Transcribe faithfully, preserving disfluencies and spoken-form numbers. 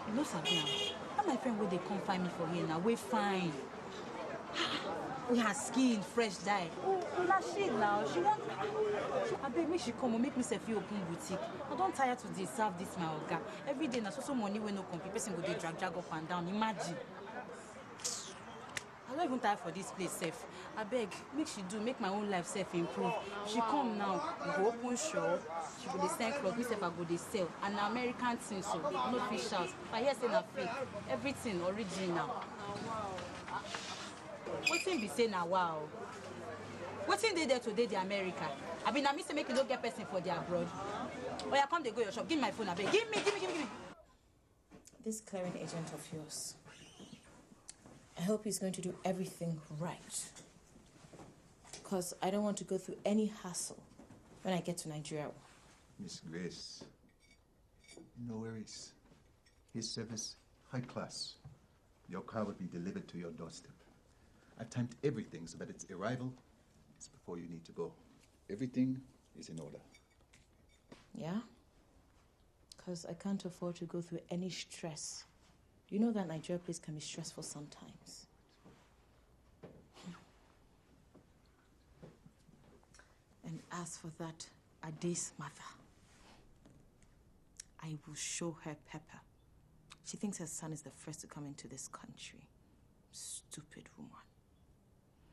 You know, Sabina, that my friend where they come find me for here now, we fine. We have skin, fresh dye. Oh, that shade now. She want. I beg me she come and make me self open boutique. I don't tire to deserve this my oga. Every day na so so money when no complete. Person go dey drag drag up and down. Imagine. I don't even tire for this place safe. I beg, make she do, make my own life self improve. She come now, we go open shop. She go dey sell clothes. Me self I go dey sell. And na American thing so no fish out. If I hear say na fake, everything original. Wetin be say na wow? Wetin dey there today the America? I mean, na me say make you no get person for the abroad. Oh yeah, come dey go your shop. Give me my phone, abeg. Give me, give me, give me, give me. This clearing agent of yours, I hope he's going to do everything right. Because I don't want to go through any hassle when I get to Nigeria. Miss Grace, no worries. His service, high class. Your car will be delivered to your doorstep. I've timed everything so that its arrival is before you need to go. Everything is in order. Yeah? Because I can't afford to go through any stress. You know that Nigeria place can be stressful sometimes. And as for that Ade's mother, I will show her pepper. She thinks her son is the first to come into this country. Stupid woman.